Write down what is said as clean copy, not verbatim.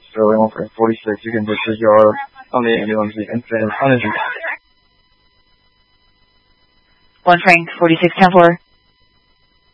Sterling 1 for 46. You can discharge your on the ambulance. Uninjured. 1 Frank 46 10-4.